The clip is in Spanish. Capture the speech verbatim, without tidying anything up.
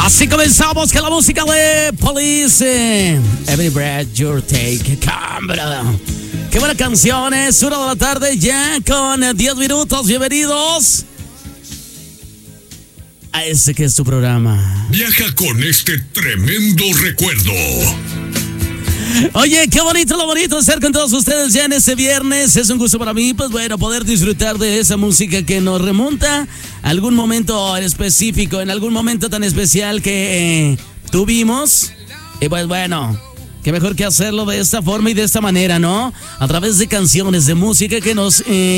Así comenzamos con la música de Police. Every breath you take. Cámara. Qué buena canción, es una de la tarde ya con diez minutos. Bienvenidos a este que es tu programa. Viaja con este tremendo recuerdo. Oye, qué bonito, lo bonito de estar con todos ustedes ya en este viernes. Es un gusto para mí, pues bueno, poder disfrutar de esa música que nos remonta a algún momento en específico, en algún momento tan especial que eh, tuvimos. Y pues bueno, qué mejor que hacerlo de esta forma y de esta manera, ¿no? A través de canciones, de música que nos... Eh,